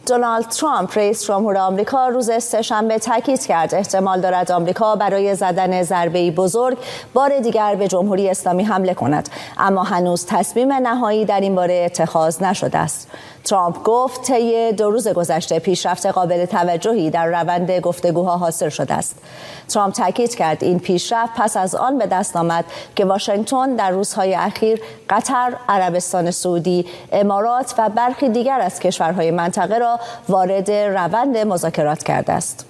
دونالد ترامپ رئیس جمهور آمریکا روز سه‌شنبه تاکید کرد احتمال دارد آمریکا برای زدن ضربه‌ای بزرگ بار دیگر به جمهوری اسلامی حمله کند، اما هنوز تصمیم نهایی در این باره اتخاذ نشده است. ترامپ گفت طی 2 روز گذشته پیشرفت قابل توجهی در روند گفتگوها حاصل شده است. ترامپ تاکید کرد این پیشرفت پس از آن به دست آمد که واشنگتن در روزهای اخیر قطر، عربستان سعودی، امارات و برخی دیگر از کشورهای منطقه را وارد روند مذاکرات کرده است.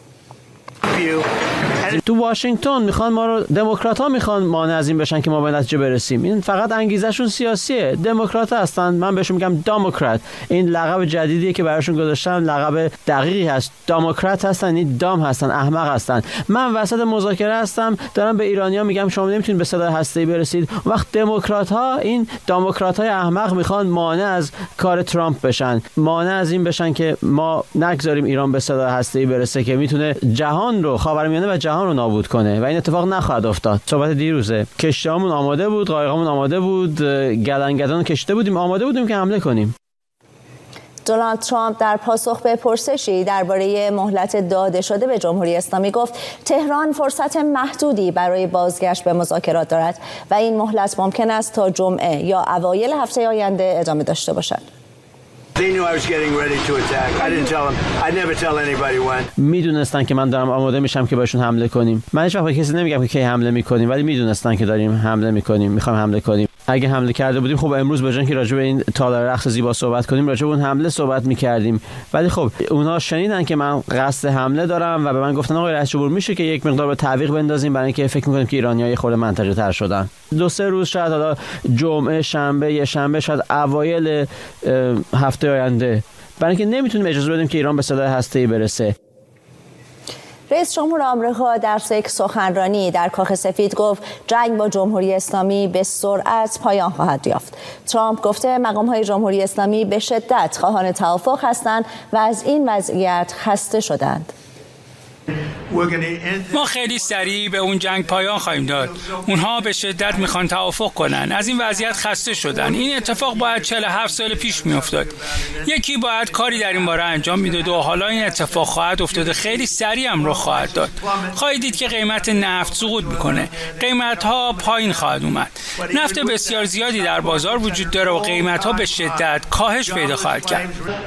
تو واشنگتن میخوان ما رو، دموکرات‌ها میخوان مانع از این بشن که ما به نتیجه برسیم. این فقط انگیزشون سیاسیه. دموکرات هستن، من بهشون میگم دموکرات. این لقب جدیدیه که براشون گذاشتن، لقب دقیقی هست. دموکرات هستن، این دام هستن، احمق هستن. من وسط مذاکره هستم، دارم به ایرانی‌ها میگم شما نمیتونید به سلاح هسته‌ای برسید. وقت دموکرات‌ها، این دموکرات‌های احمق میخوان مانع از کار ترامپ بشن، مانع از این بشن که ما نگذاریم ایران به سلاح هسته‌ای برسه که میتونه جهان رو، خاورمیانه و جهان رو نابود کنه و این اتفاق نخواهد افتاد. صحبت دیروزه، کشتیامون آماده بود، قایقامون آماده بود، گلنگدان کشته بودیم، آماده بودیم که حمله کنیم. دونالد ترامپ در پاسخ به پرسشی درباره مهلت داده شده به جمهوری اسلامی گفت تهران فرصت محدودی برای بازگشت به مذاکرات دارد و این مهلت ممکن است تا جمعه یا اوایل هفته آینده ادامه داشته باشد. میدونستن که من دارم آماده میشم که بهشون حمله کنیم. من هیچ وقت به کسی نمیگم که کی حمله میکنیم، ولی میدونستن که داریم حمله میکنیم، میخوایم حمله کنیم. اگه حمله کرده بودیم خب امروز به جای اینکه راجع به این تالار رقص زیبا صحبت کنیم، راجع به اون حمله صحبت میکردیم. ولی خب اونها شنیدن که من قصد حمله دارم و به من گفتن آقای رئیس جمهور میشه که یک مقدار به تعویق بندازیم، برای اینکه فکر میکنیم که ایرانی‌ها یه خورده منطقی تر شدن. 2-3 روز شاید، حالا جمعه، شنبه، یه شنبه، شاید اوایل هفته آینده، برای اینکه نمیتونیم اجازه بدیم که ایران به سلاح هسته‌ای برسه. رئیس جمهور آمریکا در یک سخنرانی در کاخ سفید گفت جنگ با جمهوری اسلامی به سرعت پایان خواهد یافت. ترامپ گفته مقام‌های جمهوری اسلامی به شدت خواهان توافق هستند و از این وضعیت خسته شدند. ما خیلی سریع به اون جنگ پایان خواهیم داد. اونها به شدت میخوان توافق کنن، از این وضعیت خسته شدن. این اتفاق باید 47 سال پیش میافتاد. یکی باید کاری در این باره انجام میداد و حالا این اتفاق خواهد افتاد، خیلی سریع هم رخ خواهد داد. خواهید دید که قیمت نفت سقوط میکنه، قیمت ها پایین خواهد اومد. نفت بسیار زیادی در بازار وجود داره و قیمت ها به شدت کاهش پیدا خواهد کرد.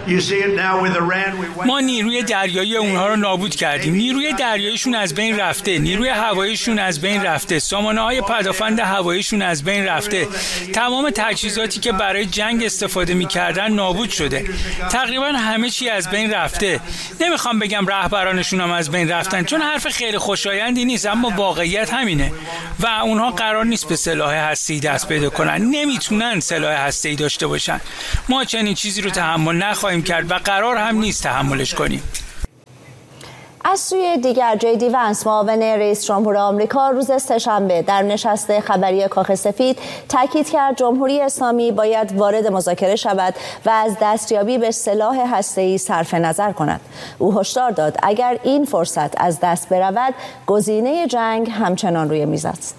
ما نیروی دریایی اونها رو نابود کردیم، نیروی دریاییشون از بین رفته، نیروی هواییشون از بین رفته، سامانه‌های پدافند هواییشون از بین رفته، تمام تجهیزاتی که برای جنگ استفاده می‌کردن نابود شده، تقریبا همه چی از بین رفته. نمیخوام بگم رهبرانشون هم از بین رفتن، چون حرف خیلی خوشایندی نیست، اما واقعیت همینه و اونها قرار نیست به سلاح هسته‌ای دست پیدا کنن، نمیتونن سلاح هسته‌ای داشته باشن. ما چنین چیزی رو تحمل نخواهیم کرد و قرار هم نیست تحملش کنیم. از سوی دیگر جی دی ونس معاون رئیس جمهور آمریکا روز سه‌شنبه در نشست خبری کاخ سفید تاکید کرد جمهوری اسلامی باید وارد مذاکره شود و از دستیابی به سلاح هسته‌ای صرف نظر کند. او هشدار داد اگر این فرصت از دست برود گزینه جنگ همچنان روی میز است.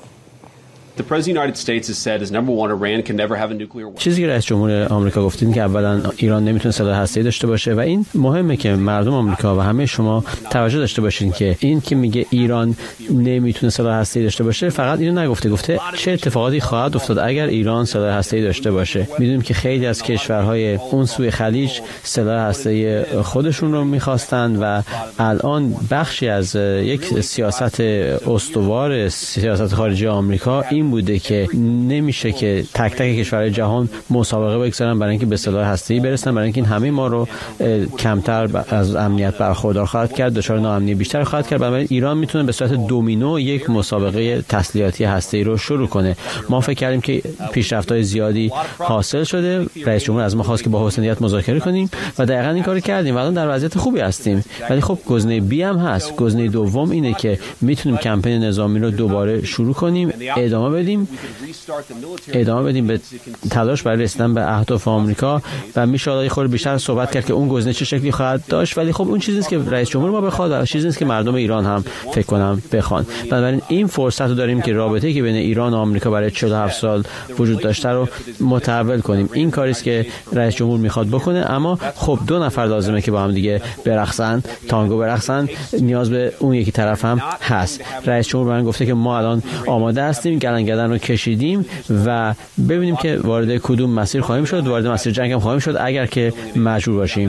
چیزی که رئیس جمهور آمریکا گفتین که اولا ایران نمیتونه سلاح هسته‌ای داشته باشه و این مهمه که مردم آمریکا و همه شما توجه داشته باشین که این که میگه ایران نمیتونه سلاح هسته‌ای داشته باشه فقط اینو نگفته، گفته چه اتفاقاتی خواهد افتاد اگر ایران سلاح هسته‌ای داشته باشه. میدونیم که خیلی از کشورهای اون سوی خلیج سلاح هسته‌ای خودشون رو میخواستن و الان بخشی از یک سیاست استوار سیاست خارجی آمریکا این بوده که نمیشه که تک تک کشورهای جهان مسابقه بگذارن برای اینکه به سلاح هسته‌ای برسن، برای اینکه این همه ما رو کمتر از امنیت برخوردار خواهد کرد، دچار ناامنی بیشتر خواهد کرد. برای ایران میتونه به صورت دومینو یک مسابقه تسلیحاتی هسته‌ای رو شروع کنه. ما فکر کردیم که پیشرفت‌های زیادی حاصل شده، رئیس جمهور از ما خواست که با حسنیت مذاکره کنیم و دقیقاً این کارو کردیم و الان در وضعیت خوبی هستیم. ولی خب گزینه بی هم هست. گزینه دوم اینه که میتونیم کمپین نظامی رو دوباره شروع کنیم، ادامه بدیم به تلاش برای رسیدن به اهداف آمریکا و میشه حالا خورده بیشتر صحبت کرد که اون گزینه چه شکلی خواهد داشت، ولی خب اون چیزی نیست که رئیس جمهور ما بخواد و چیزی نیست که مردم ایران هم فکر کنم بخوان. بنابراین این فرصت رو داریم که رابطه‌ای که بین ایران و آمریکا برای 47 سال وجود داشته رو متحول کنیم. این کاری است که رئیس جمهور میخواد بکنه، اما خب دو نفر لازمه که با هم دیگه برقصن، تانگو برقصن، نیاز به اون یکی طرف هم هست. رئیس جمهور من گفته که ما الان آماده هستیم، گلنگدن رو کشیدیم و ببینیم که وارد کدوم مسیر خواهیم شد. وارد مسیر جنگ هم خواهیم شد اگر که مجبور باشیم.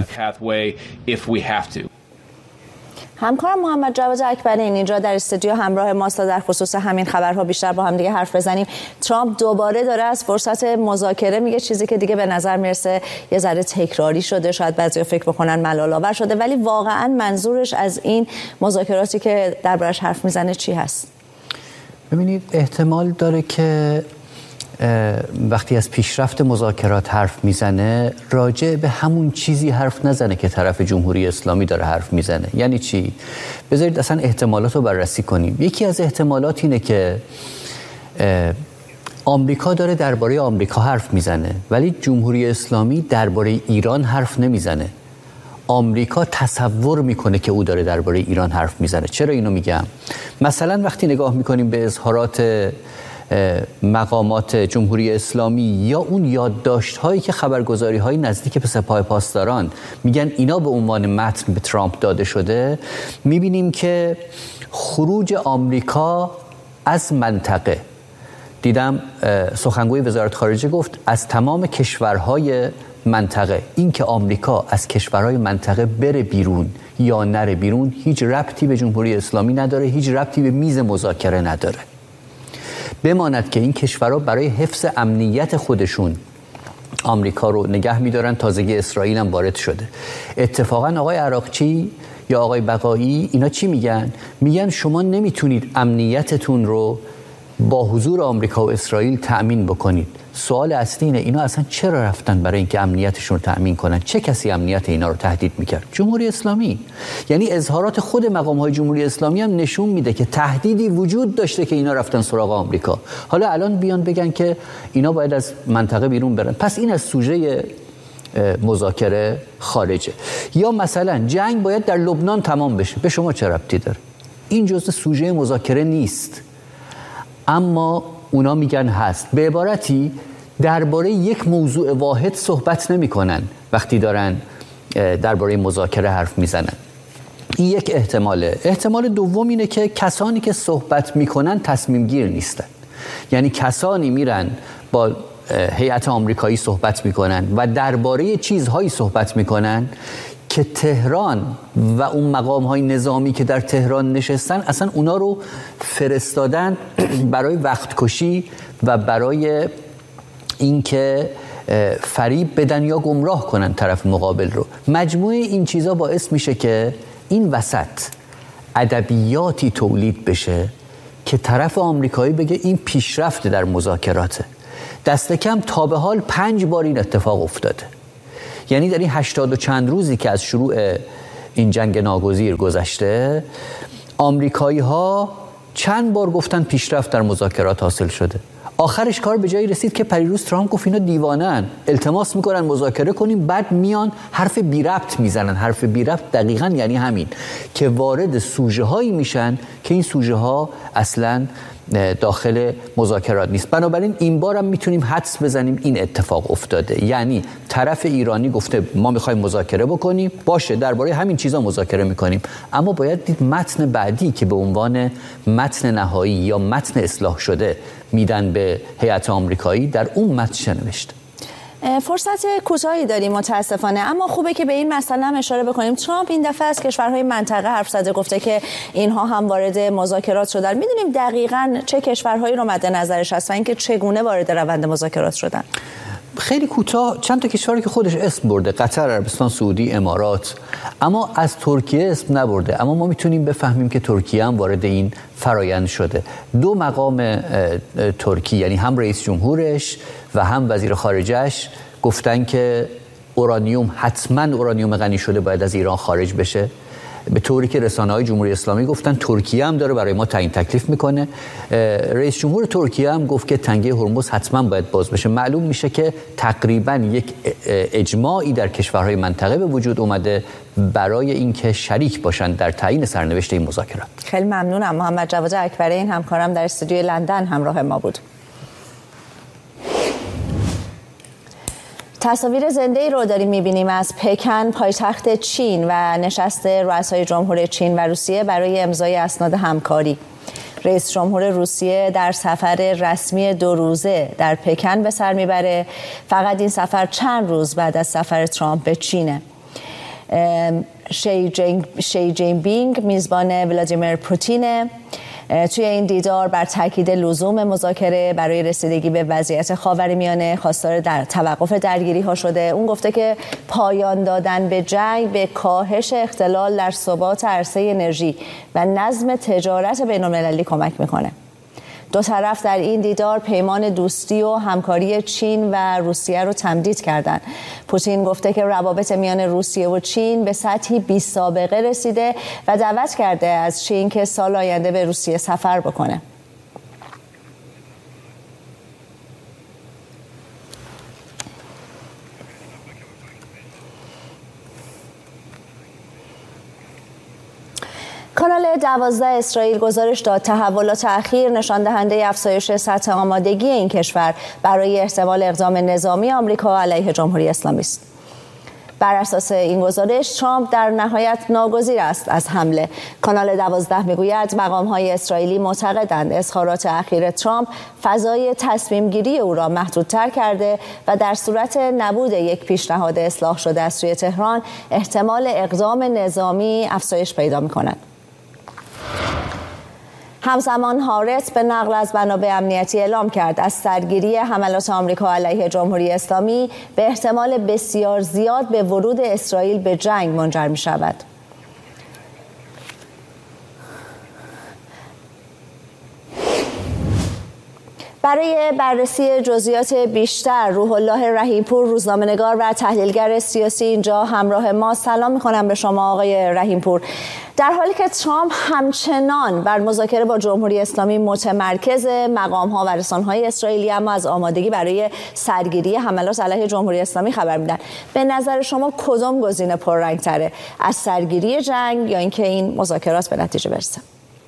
همکارم محمد جواد اکبرین اینجا در استودیو همراه ماست تا در خصوص همین خبرها بیشتر با هم دیگه حرف بزنیم. ترامپ دوباره داره از فرصت مذاکره میگه، چیزی که دیگه به نظر میرسه یه ذره تکراری شده، شاید بعضیا فکر بکنن ملال‌آور شده، ولی واقعا منظورش از این مذاکراتی که دربارش حرف میزنه چی هست؟ ببینید، احتمال داره که وقتی از پیشرفت مذاکرات حرف میزنه راجع به همون چیزی حرف نزنه که طرف جمهوری اسلامی داره حرف میزنه. یعنی چی؟ بذارید اصلا احتمالات رو بررسی کنیم. یکی از احتمالات اینه که آمریکا داره درباره آمریکا حرف میزنه ولی جمهوری اسلامی درباره ایران حرف نمیزنه. آمریکا تصور میکنه که او داره درباره ایران حرف میزنه. چرا اینو میگم؟ مثلا وقتی نگاه میکنیم به اظهارات مقامات جمهوری اسلامی یا اون یادداشت‌هایی که خبرگزاری‌های نزدیک به سپاه پاسداران میگن اینا به عنوان متن به ترامپ داده شده، میبینیم که خروج آمریکا از منطقه، دیدم سخنگوی وزارت خارجه گفت از تمام کشورهای منطقه، این که آمریکا از کشورهای منطقه بره بیرون یا نره بیرون هیچ ربطی به جمهوری اسلامی نداره، هیچ ربطی به میز مذاکره نداره. بماند که این کشورها برای حفظ امنیت خودشون آمریکا رو نگه می‌دارن. تازگی اسرائیل هم وارد شده. اتفاقا آقای عراقچی یا آقای بقایی اینا چی میگن؟ میگن شما نمیتونید امنیتتون رو با حضور آمریکا و اسرائیل تأمین بکنید. سوال اصلی اینه اینا اصلا چرا رفتن برای اینکه امنیتشون رو تأمین کنن؟ چه کسی امنیت اینا رو تهدید میکرد؟ جمهوری اسلامی. یعنی اظهارات خود مقام‌های جمهوری اسلامی هم نشون میده که تهدیدی وجود داشته که اینا رفتن سراغ آمریکا. حالا الان بیان بگن که اینا باید از منطقه بیرون برن، پس این از سوژه مذاکره خارجه. یا مثلا جنگ باید در لبنان تمام بشه. به شما چه ربطی داره؟ این جزء سوژه مذاکره نیست، اما اونا میگن هست. به عبارتی درباره یک موضوع واحد صحبت نمی‌کنن وقتی دارن درباره مذاکره حرف میزنن. این یک احتماله. احتمال دوم اینه که کسانی که صحبت میکنن تصمیم گیر نیستن. یعنی کسانی میرن با هیئت آمریکایی صحبت میکنن و درباره چیزهایی صحبت میکنن که تهران و اون مقام‌های نظامی که در تهران نشستن اصلا اونا رو فرستادن برای وقت کشی و برای اینکه فریب بدن یا گمراه کنن طرف مقابل رو. مجموعه این چیزا باعث میشه که این وسط ادبیاتی تولید بشه که طرف آمریکایی بگه این پیشرفت در مذاکراته. دست کم تا به حال 5 بار این اتفاق افتاده. یعنی در این 80 و چند روزی که از شروع این جنگ ناگزیر گذشته، آمریکایی ها چند بار گفتن پیشرفت در مذاکرات حاصل شده. آخرش کار به جایی رسید که پریروز ترامپ گفت اینا دیوانه‌ان، التماس میکنن مذاکره کنیم، بعد میان حرف بی ربط میزنن. حرف بی ربط دقیقاً یعنی همین که وارد سوژه هایی میشن که این سوژه ها اصلاً داخل مذاکرات نیست. بنابراین این بار هم میتونیم حدس بزنیم این اتفاق افتاده. یعنی طرف ایرانی گفته ما میخوایم مذاکره بکنیم، باشه درباره همین چیزا مذاکره میکنیم، اما باید دید متن بعدی که به عنوان متن نهایی یا متن اصلاح شده میدن به هیئت آمریکایی، در اون متن چه نوشته. فرصت کوتاهی داریم متاسفانه، اما خوبه که به این مسئله هم اشاره بکنیم. ترامپ این دفعه از کشورهای منطقه حرف زده، گفته که اینها هم وارد مذاکرات شدن. میدونیم دقیقاً چه کشورهایی رو مد نظرش هست و اینکه چگونه وارد روند مذاکرات شدن؟ خیلی کوتاه چند تا کشوری که خودش اسم برده: قطر، عربستان سعودی، امارات، اما از ترکیه اسم نبرده. اما ما میتونیم بفهمیم که ترکیه هم وارد این فرایند شده. 2 مقام ترکی، یعنی هم رئیس جمهورش و هم وزیر خارجه‌اش، گفتن که اورانیوم، حتما اورانیوم غنی شده باید از ایران خارج بشه به طوری که رسانه‌های جمهوری اسلامی گفتن ترکیه هم داره برای ما تعیین تکلیف میکنه. رئیس جمهور ترکیه هم گفت که تنگه هرمز حتما باید باز بشه. معلوم میشه که تقریبا یک اجماعی در کشورهای منطقه به وجود اومده برای اینکه شریک باشن در تعیین سرنوشت این مذاکرات. خیلی ممنونم. محمد جواد اکبری، این همکارم در استودیوی لندن همراه ما بود. تصاویر زنده‌ای رو داریم می‌بینیم از پکن، پایتخت چین و نشست رؤسای جمهور چین و روسیه برای امضای اسناد همکاری. رئیس جمهور روسیه در سفر رسمی 2 روزه در پکن به سر میبره. فقط این سفر چند روز بعد از سفر ترامپ به چینه. شی جین پینگ میزبان ولادیمیر پوتینه. توی این دیدار بر تاکید لزوم مذاکره برای رسیدگی به وضعیت خاورمیانه خواستار در توقف درگیری ها شده. اون گفته که پایان دادن به جنگ به کاهش اختلال در ثبات عرصه انرژی و نظم تجارت بین‌المللی کمک میکنه. دو طرف در این دیدار پیمان دوستی و همکاری چین و روسیه رو تمدید کردند. پوتین گفته که روابط میان روسیه و چین به سطحی بی سابقه رسیده و دعوت کرده از چین که سال آینده به روسیه سفر بکنه. کانال 12 اسرائیل گزارش داد تحولات اخیر نشان دهنده افزایش سطح آمادگی این کشور برای احتمال اقدام نظامی آمریکا علیه جمهوری اسلامی است. بر اساس این گزارش ترامپ در نهایت ناگزیر است از حمله. کانال 12 میگوید مقام‌های اسرائیلی معتقدند اظهارات اخیر ترامپ فضای تصمیم گیری او را محدودتر کرده و در صورت نبود یک پیشنهاد اصلاح شده از سوی تهران احتمال اقدام نظامی افزایش پیدا می‌کند. همزمان هارتز به نقل از منابع امنیتی اعلام کرد از سرگیری حملات آمریکا علیه جمهوری اسلامی به احتمال بسیار زیاد به ورود اسرائیل به جنگ منجر می شود. برای بررسی جزئیات بیشتر روح الله رحیمپور، روزنامه‌نگار و تحلیلگر سیاسی اینجا همراه ما. سلام می‌کنم به شما آقای رحیمپور. در حالی که ترامپ همچنان بر مذاکره با جمهوری اسلامی متمرکز، مقام‌ها و رسانه‌های اسرائیلی اما از آمادگی برای سرگیری حملات علیه جمهوری اسلامی خبر میدن. به نظر شما کدام گزینه پررنگ‌تره؟ از سرگیری جنگ یا اینکه این مذاکرات به نتیجه برسه؟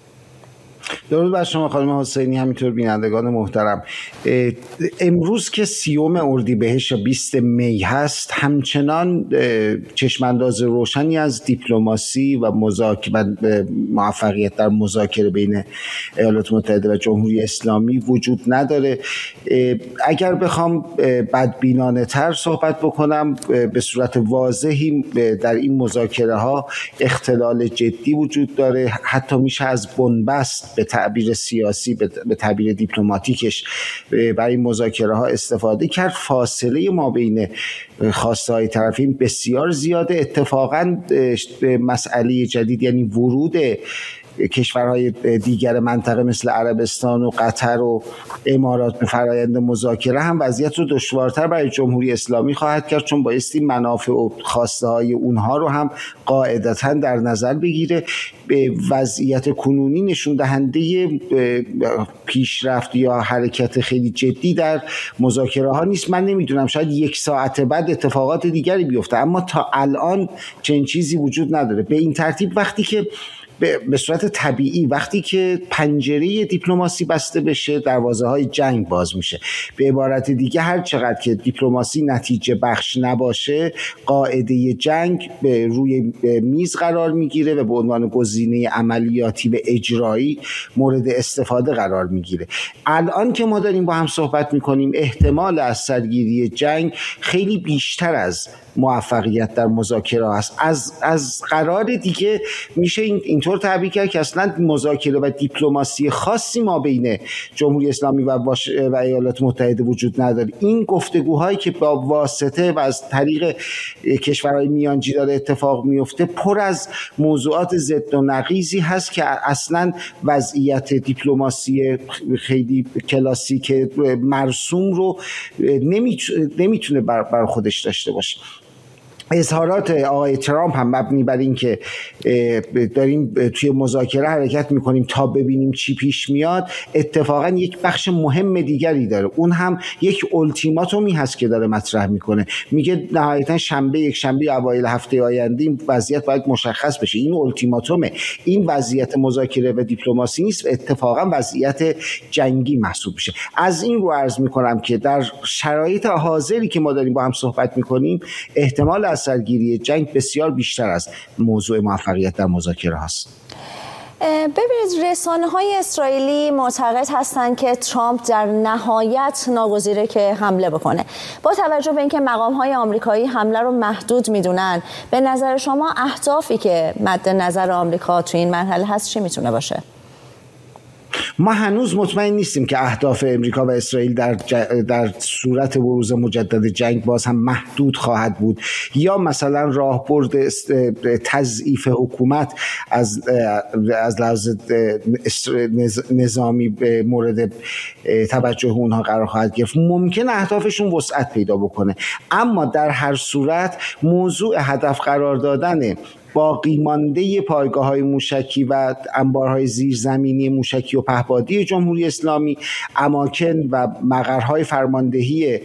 درود بر شما خانم حسینی، همینطور بینندگان محترم. امروز که 30 اردیبهشت یا 20 می هست، همچنان چشمانداز روشنی از دیپلماسی و موفقیت در مذاکره بین ایالات متحده و جمهوری اسلامی وجود نداره. اگر بخوام بدبینانه تر صحبت بکنم، به صورت واضحی در این مذاکره ها اختلال جدی وجود داره. حتی میشه از بنبست به تعبیر سیاسی، به تعبیر دیپلماتیکش برای مذاکره ها استفاده کرد. فاصله ما بین خواسته های طرفین بسیار زیاده. اتفاقا مسئله جدید یعنی ورود کشورهای دیگر منطقه مثل عربستان و قطر و امارات به فرایند مذاکره هم وضعیت رو دشوارتر برای جمهوری اسلامی خواهد کرد، چون بایستی منافع و خواسته های اونها رو هم قاعدتاً در نظر بگیره. به وضعیت کنونی نشون دهنده پیشرفت یا حرکت خیلی جدی در مذاکره ها نیست. من نمیدونم، شاید 1 ساعت بعد اتفاقات دیگری بیفته، اما تا الان چنین چیزی وجود نداره. به این ترتیب وقتی که به صورت طبیعی وقتی که پنجره دیپلماسی بسته بشه، دروازه‌های جنگ باز میشه. به عبارت دیگه هر چقدر که دیپلماسی نتیجه بخش نباشه، قاعده جنگ به روی میز قرار میگیره و به عنوان گزینه عملیاتی و اجرایی مورد استفاده قرار میگیره. الان که ما داریم با هم صحبت میکنیم، احتمال از سرگیری جنگ خیلی بیشتر از موفقیت در مذاکره است. از قرار دیگه میشه اینطور تعبیر کرد که اصلا مذاکره و دیپلماسی خاصی ما بین جمهوری اسلامی و ایالات متحده وجود نداره. این گفتگوهایی که با واسطه و از طریق کشورهای میانجی داره اتفاق میفته پر از موضوعات ضد و نقیضی هست که اصلا وضعیت دیپلماسی خیلی کلاسیک مرسوم رو نمیتونه بر خودش داشته باشه. اظهارات آقای ترامپ هم مبنی بر این که داریم توی مذاکره حرکت میکنیم تا ببینیم چی پیش میاد، اتفاقا یک بخش مهم دیگری داره. اون هم یک التیماتومی هست که داره مطرح میکنه، میگه نهایتا یک شنبه اوایل هفته آینده این وضعیت باید مشخص بشه. این التیماتومه، این وضعیت مذاکره و دیپلماسی نیست، اتفاقا وضعیت جنگی محسوب میشه. از این رو عرض میکنم که در شرایط حاضری که ما داریم با هم صحبت میکنیم، احتمال اثرگیری جنگ بسیار بیشتر از موضوع موفقیت در مذاکره هست. ببینید، رسانه‌های اسرائیلی معتقد هستند که ترامپ در نهایت ناگزیره که حمله بکنه. با توجه به اینکه مقام‌های آمریکایی حمله رو محدود میدونن، به نظر شما اهدافی که مد نظر آمریکا تو این مرحله هست چی میتونه باشه؟ ما هنوز مطمئن نیستیم که اهداف امریکا و اسرائیل در صورت بروز مجدد جنگ باز هم محدود خواهد بود، یا مثلا راهبرد تضعیف حکومت از لحاظ نظامی به مورد توجه اونها قرار خواهد گرفت. ممکن اهدافشون وسعت پیدا بکنه، اما در هر صورت موضوع هدف قرار دادن باقی مانده پایگاه‌های موشکی و انبارهای زیرزمینی موشکی و پهپادی جمهوری اسلامی، اماکن و مقرهای فرماندهی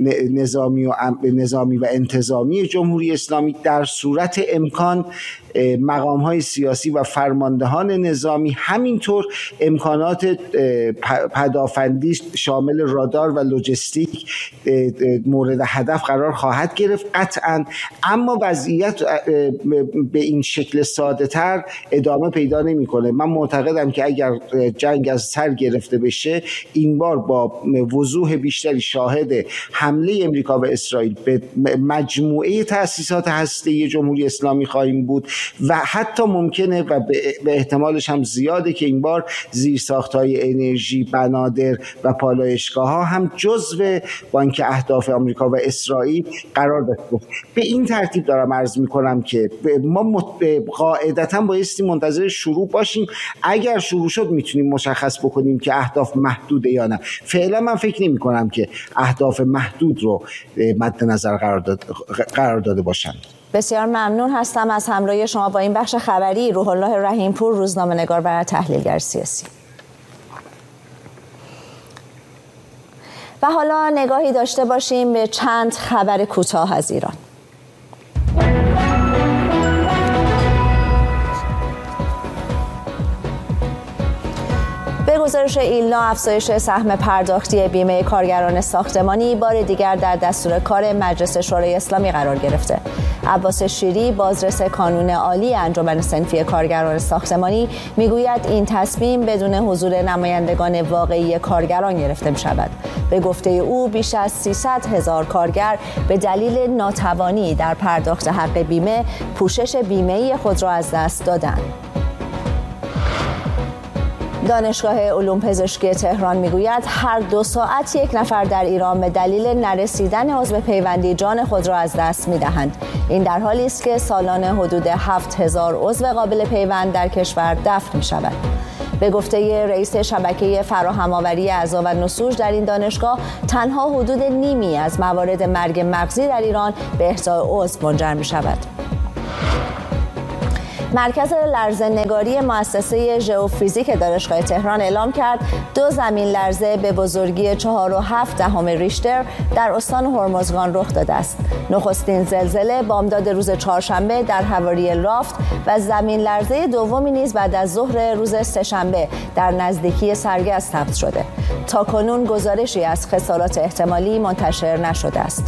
نظامی و انتظامی جمهوری اسلامی، در صورت امکان مقام‌های سیاسی و فرماندهان نظامی، همینطور امکانات پدافندی شامل رادار و لوجستیک مورد هدف قرار خواهد گرفت قطعاً. اما وضعیت به این شکل ساده تر ادامه پیدا نمی‌کنه. من معتقدم که اگر جنگ از سر گرفته بشه، این بار با وضوح بیشتری شاهد حمله امریکا و اسرائیل به مجموعه تأسیسات هسته‌ای جمهوری اسلامی خواهیم بود و حتی ممکنه و به احتمالش هم زیاده که این بار زیرساخت‌های انرژی، بنادر و پالایشگاه‌ها هم جزو بانک اهداف آمریکا و اسرائیل قرار داشته. به این ترتیب دارم عرض می‌کنم که ما قاعدتاً بایستی منتظر شروع باشیم. اگر شروع شد میتونیم مشخص بکنیم که اهداف محدوده یا نه. فعلا من فکر نمی‌کنم که اهداف محدود رو مد نظر قرار داده باشند. بسیار ممنون هستم از همراهی شما با این بخش خبری. روح الله رحیمپور، روزنامه‌نگار و تحلیلگر سیاسی. و حالا نگاهی داشته باشیم به چند خبر کوتاه از ایران. به گزارش ایلنا، افزایش سهم پرداختی بیمه کارگران ساختمانی بار دیگر در دستور کار مجلس شورای اسلامی قرار گرفته. عباس شیری، بازرس کانون عالی انجمن صنفی کارگران ساختمانی، میگوید این تصمیم بدون حضور نمایندگان واقعی کارگران گرفته می‌شود. به گفته او بیش از 300,000 کارگر به دلیل ناتوانی در پرداخت حق بیمه پوشش بیمه‌ای خود را از دست دادند. دانشگاه علوم پزشکی تهران میگوید هر 2 ساعت یک نفر در ایران به دلیل نرسیدن عضو پیوندی جان خود را از دست میدهند. این در حالی است که سالانه حدود 7,000 عضو قابل پیوند در کشور دفن می شود. به گفته رئیس شبکه فراهم‌آوری اعضا و نسوج در این دانشگاه، تنها حدود نیمی از موارد مرگ مغزی در ایران به اهدای عضو منجر می شود. مرکز لرزه‌نگاری مؤسسه ژئوفیزیک دانشگاه تهران اعلام کرد 2 زمین لرزه به بزرگی 4.7 ریشتر در استان هرمزگان رخ داده است. نخستین زلزله بامداد روز چهارشنبه در حوالی رافت و زمین لرزه دومی نیز بعد از ظهر روز سه‌شنبه در نزدیکی سرگز ثبت شده. تاکنون گزارشی از خسارات احتمالی منتشر نشده است.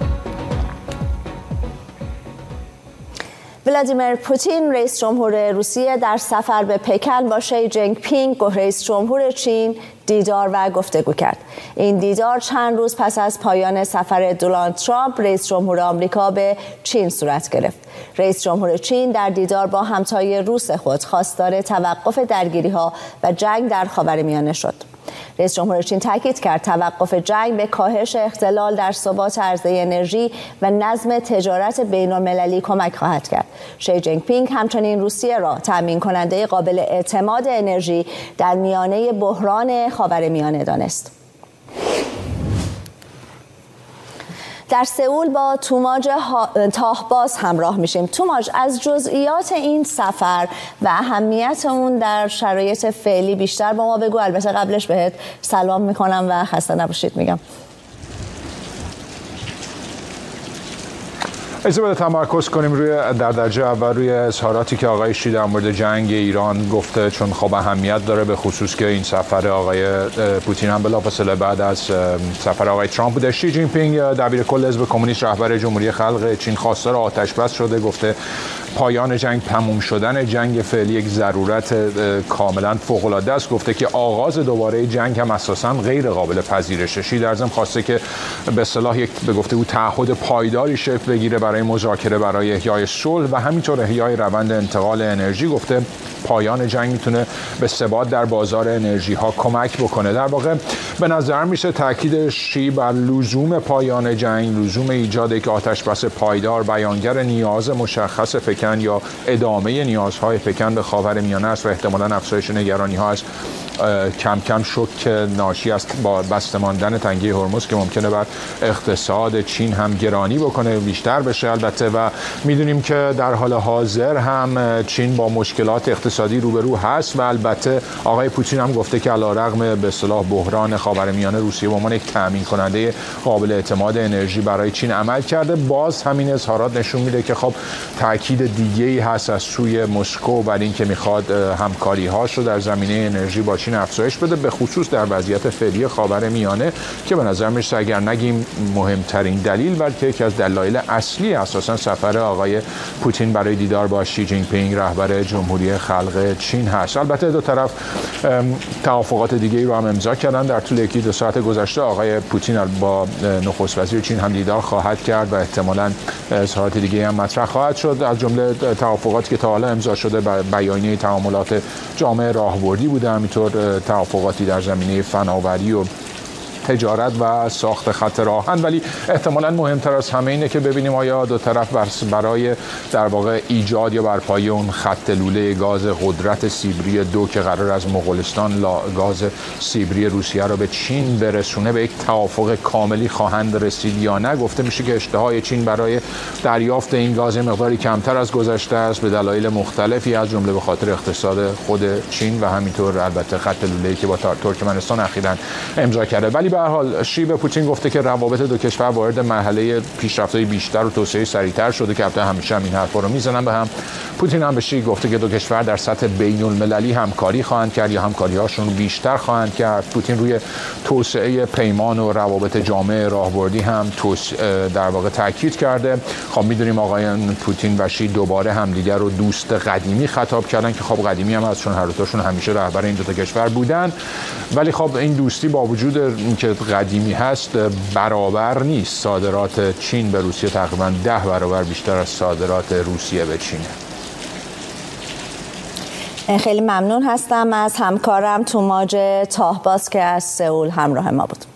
ولادیمیر پوتین، رئیس جمهور روسیه، در سفر به پکن با شی جینگ پینگ، رئیس جمهور چین، دیدار و گفتگو کرد. این دیدار چند روز پس از پایان سفر دونالد ترامپ، رئیس جمهور آمریکا، به چین صورت گرفت. رئیس جمهور چین در دیدار با همتای روس خود خواستار توقف درگیری‌ها و جنگ در خاورمیانه شد. رئیس جمهور چین تاکید کرد توقف جنگ به کاهش اختلال در ثبات عرضه انرژی و نظم تجارت بین‌المللی کمک خواهد کرد. شی جینگ پینگ همچنین روسیه را تامین کننده قابل اعتماد انرژی در میانه بحران خاورمیانه دانست. در سئول با توماج تاهباز همراه میشیم. توماج، از جزئیات این سفر و اهمیت اون در شرایط فعلی بیشتر با ما بگو. البته قبلش بهت سلام میکنم و خسته نباشید میگم. اجازه بده تمرکز کنیم در درجه اول روی اظهاراتی که آقای شی در مورد جنگ ایران گفته، چون خب اهمیت داره، به خصوص که این سفر آقای پوتین هم بلافاصله بعد از سفر آقای ترامپ بوده. شی جین پینگ دبیرکل حزب کمونیست رهبر جمهوری خلق چین خواستار آتش بس شده، گفته پایان جنگ، تموم شدن جنگ فعلی یک ضرورت کاملا فوق‌العاده است. گفته که آغاز دوباره جنگ هم اساساً غیر قابل پذیرشه. شی در ضمن خواسته که به اصطلاح یک به گفته او تعهد پایداری شکل بگیره برای مذاکره برای احیای صلح و همینطور احیای روند انتقال انرژی. گفته پایان جنگ میتونه به ثبات در بازار انرژی ها کمک بکنه. در واقع به نظر میشه تاکید شی بر لزوم پایان جنگ، لزوم ایجاد یک آتش بس پایدار، بیانگر نیاز مشخص پکن یا ادامه نیازهای پکن به خاورمیانه است و احتمالاً افزایش نگرانی ها از کم کم شوک ناشی است با بسته ماندن تنگه هرمز که ممکنه بر اقتصاد چین هم گرانی بکنه، بیشتر بشه البته. و میدونیم که در حال حاضر هم چین با مشکلات اقتصادی روبرو هست و البته آقای پوتین هم گفته که علیرغم به اصطلاح بحران خاورمیانه، روسیه به عنوان یک تامین کننده قابل اعتماد انرژی برای چین عمل کرده. باز همین اظهارات نشون میده که خب تاکید دیگه‌ای هست از سوی مسکو بر این که میخواد همکاری هاشو در زمینه انرژی با چین افزایش بده، به خصوص در وضعیت فعلی خاورمیانه که به نظر میاد اگر نگیم مهمترین دلیل، بلکه یکی از دلایل اصلی اساسا سفر آقای پوتین برای دیدار با شی جین پینگ رهبر جمهوری خلق چین هست. البته دو طرف توافقات دیگه‌ای رو هم امضا کردن. در طول یکی دو ساعت گذشته آقای پوتین با نخست وزیر چین هم دیدار خواهد کرد و احتمالاً اظهارات دیگه هم مطرح خواهد شد. از جمله توافقاتی که تا حالا امضا شده بیانیه تعاملات جامعه راهبردی بوده، همینطور توافقاتی در زمینه فناوری و تجارت و ساخت خط راهن. ولی احتمالاً مهمتر از همه اینه که ببینیم آیا دو طرف برای در واقع ایجاد یا برپایی اون خط لوله گاز قدرت سیبری 2 که قرار از مغولستان گاز سیبری روسیه رو به چین برسونه به یک توافق کاملی خواهند رسید یا نه. گفته میشه که اشتهای چین برای دریافت این گاز مقداری کمتر از گذشته است به دلایل مختلفی، از جمله به خاطر اقتصاد خود چین و همینطور البته خط لوله‌ای که با ترکمنستان اخیراً امضا کرده. ولی به هر حال شی به پوتین گفته که روابط دو کشور وارد مرحله پیشرفت‌های بیشتر و توسعه سریعتر شده که البته همیشه این حرفا رو میزنن به هم. پوتین هم به شی گفته که دو کشور در سطح بین‌المللی همکاری خواهند کرد یا همکاری‌هاشون رو بیشتر خواهند کرد. پوتین روی توسعه پیمان و روابط جامعه راهبردی هم در واقع تاکید کرده. خب می‌دونیم آقایان پوتین و شی دوباره همدیگر رو دوست قدیمی خطاب کردن که خب قدیمی هم از چون هر دوتاشون همیشه رهبر این دو تا کشور بودن، ولی خب این دوستی با وجود اینکه قدیمی هست برابر نیست. صادرات چین به روسیه تقریبا 10 برابر بیشتر از صادرات روسیه به چینه. خیلی ممنون هستم از همکارم توماج تاهباز که از سئول همراه ما بود.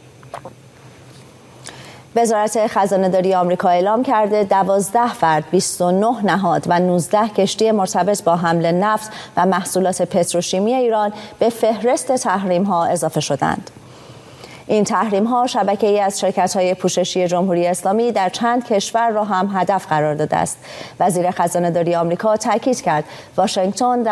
وزارت خزانه‌داری آمریکا اعلام کرده 12 فرد، 29 نهاد و 19 کشتی مرتبط با حمل نفت و محصولات پتروشیمی ایران به فهرست تحریم‌ها اضافه شدند. این تحریم‌ها شبکه‌ای از شرکت‌های پوششی جمهوری اسلامی در چند کشور را هم هدف قرار داده است. وزیر خزانه‌داری آمریکا تاکید کرد واشنگتن